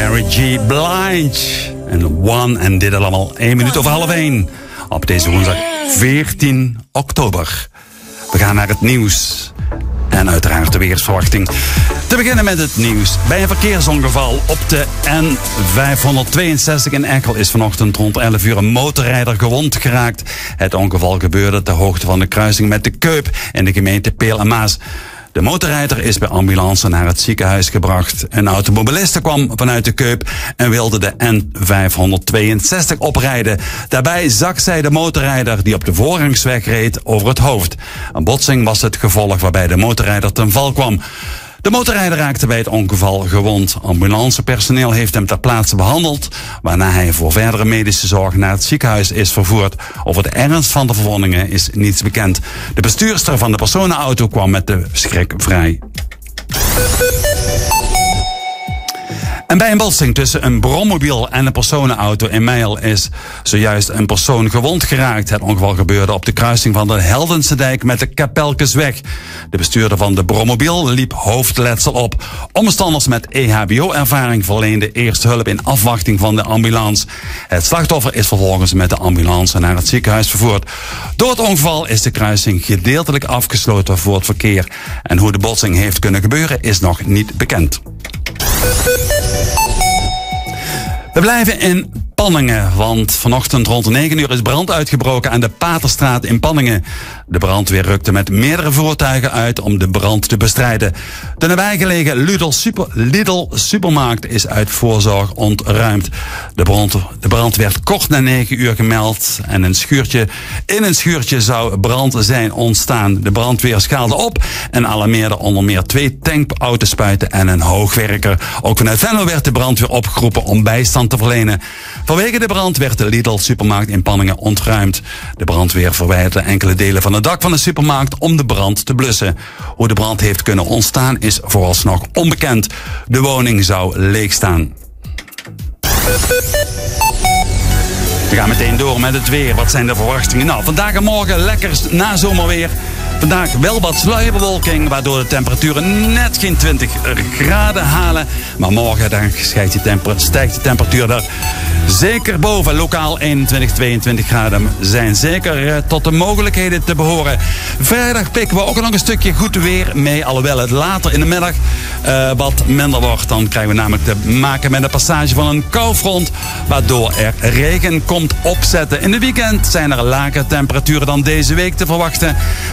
Mary J. Blige. En dit allemaal 1 minuut over 12:30. Op deze woensdag 14 oktober. We gaan naar het nieuws. En uiteraard de weersverwachting. Te beginnen met het nieuws. Bij een verkeersongeval op de N562 in Ekkel is vanochtend rond 11 uur een motorrijder gewond geraakt. Het ongeval gebeurde ter hoogte van de kruising met de Keup in de gemeente Peel en Maas. De motorrijder is bij ambulance naar het ziekenhuis gebracht. Een automobiliste kwam vanuit de Keup en wilde de N562 oprijden. Daarbij zag zij de motorrijder die op de voorrangsweg reed over het hoofd. Een botsing was het gevolg waarbij de motorrijder ten val kwam. De motorrijder raakte bij het ongeval gewond. Ambulancepersoneel heeft hem ter plaatse behandeld, waarna hij voor verdere medische zorg naar het ziekenhuis is vervoerd. Over de ernst van de verwondingen is niets bekend. De bestuurster van de personenauto kwam met de schrik vrij. En bij een botsing tussen een brommobiel en een personenauto in Meijel is zojuist een persoon gewond geraakt. Het ongeval gebeurde op de kruising van de Heldense dijk met de Kapelkesweg. De bestuurder van de brommobiel liep hoofdletsel op. Omstanders met EHBO-ervaring verleenden eerste hulp in afwachting van de ambulance. Het slachtoffer is vervolgens met de ambulance naar het ziekenhuis vervoerd. Door het ongeval is de kruising gedeeltelijk afgesloten voor het verkeer. En hoe de botsing heeft kunnen gebeuren is nog niet bekend. We blijven in Panningen, want vanochtend rond 9 uur is brand uitgebroken aan de Paterstraat in Panningen. De brandweer rukte met meerdere voertuigen uit om de brand te bestrijden. De nabijgelegen Lidl supermarkt is uit voorzorg ontruimd. De brand werd kort na 9 uur gemeld en in een schuurtje zou brand zijn ontstaan. De brandweer schaalde op en alarmeerde onder meer 2 tankauto's-spuiten en een hoogwerker. Ook vanuit Venlo werd de brandweer opgeroepen om bijstand te verlenen. Vanwege de brand werd de Lidl supermarkt in Panningen ontruimd. De brandweer verwijderde enkele delen van het dak van de supermarkt om de brand te blussen. Hoe de brand heeft kunnen ontstaan is vooralsnog onbekend. De woning zou leeg staan. We gaan meteen door met het weer. Wat zijn de verwachtingen? Nou, vandaag en morgen lekker nazomerweer. Vandaag wel wat sluierbewolking, waardoor de temperaturen net geen 20 graden halen. Maar morgen dan stijgt de temperatuur daar zeker boven. Lokaal 21, 22 graden zijn zeker tot de mogelijkheden te behoren. Vrijdag pikken we ook nog een stukje goed weer mee. Alhoewel het later in de middag wat minder wordt. Dan krijgen we namelijk te maken met een passage van een koufront, waardoor er regen komt opzetten. In het weekend zijn er lagere temperaturen dan deze week te verwachten.